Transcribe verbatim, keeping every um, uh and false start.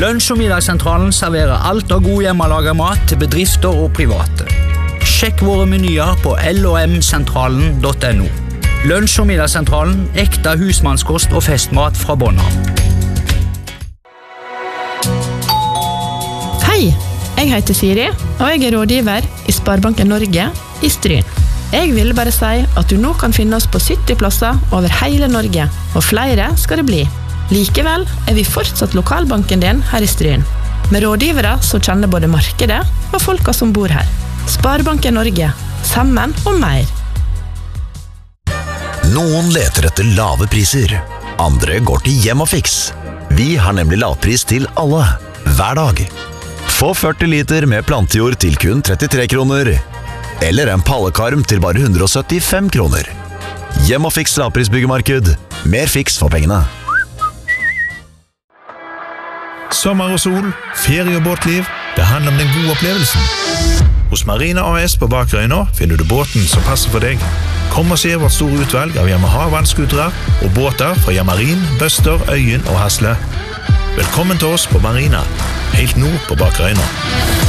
Lunsj- og middagssentralen serverer alt av god hjemmelaget mat til bedrifter og private. Sjekk våre menyer på l o m sentralen punktum no. Lunsj- og middagssentralen, ekte husmannskost og festmat fra bånn av. Hei, jeg heter Siri, og jeg er rådgiver i Sparebanken Norge i Stryn. Jeg vil bare si at du nå kan finne oss på sytti plasser over hele Norge, og flere skal det bli. Likevel er vi fortsatt lokalbanken din her i Stryn, med rådgivere som kjenner både markedet og folka som bor her. Sparebanken Norge, sammen og mer. Noen leter etter lave priser, andre går til Hjemmafix. Vi har nemlig lavpris til alle, hver dag. Få førti liter med plantejord til kun trettitre kroner, eller en pallekarm til bare hundre og syttifem kroner. Hjemmafix lavprisbyggemarked, mer fiks for pengene. Sommer og sol, ferie og båtliv, det handler om den gode opplevelsen. Hos Marina A S på Bakerøyna finner du båten som passer for deg. Kom og se vårt store utvalg av Yamaha vannskutere og båter fra Yamarin, Bøster, Øyen og Hasle. Velkommen til oss på Marina, helt nord på Bakerøyna.